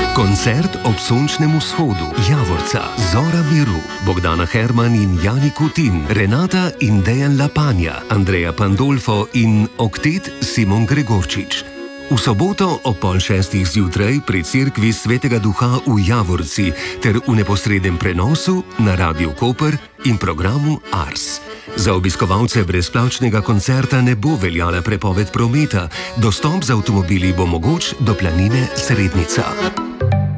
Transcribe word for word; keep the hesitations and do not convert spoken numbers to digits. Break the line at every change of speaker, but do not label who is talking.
Koncert ob sončnem vzhodu, Javorca, Zora miru, Bogdana Herman in Jani Kutin, Renata in Dejan Lapanja, Andreja Pandolfo in oktet Simon Gregorčič. V soboto ob pol šestih zjutraj pri cerkvi Svetega Duha v Javorci ter v neposrednem prenosu na Radiu Koper in programu Ars. Za obiskovalce brezplačnega koncerta ne bo veljala prepoved prometa, dostop z avtomobili bo mogoč do planine Srednica.